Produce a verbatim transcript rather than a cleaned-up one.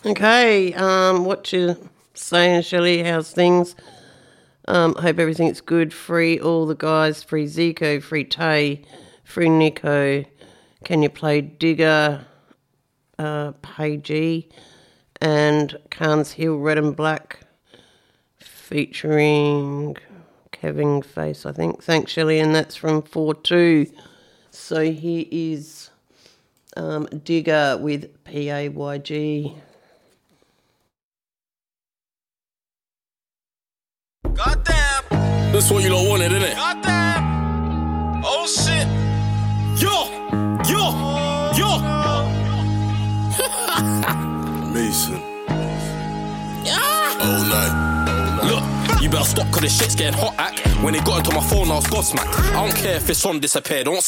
Okay, um, what you saying, Shelley? How's things? Um, hope everything's good. Free all the guys. Free Zico. Free Tay. Free Nico. Can you play Digger? Uh, Pagey. And Carnes Hill Red and Black. Featuring Kevin Face, I think. Thanks, Shelley. And that's from four two. So here is um, Digger with P A Y G. Goddamn. That's what you lot wanted, innit? Goddamn. Oh shit. Yo! Yo! Yo! Mason. Yeah! All night. Look, you better stop cause the shit's getting hot, act. When it got into my phone, I was gobsmacked. I don't care if it's on disappear, don't